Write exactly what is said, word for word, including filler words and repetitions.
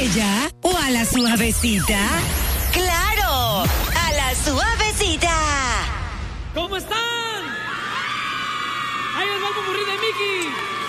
bella o a la suavecita? ¡Claro! ¡A la suavecita! ¿Cómo están? Ahí os va el popurrí de Mickey.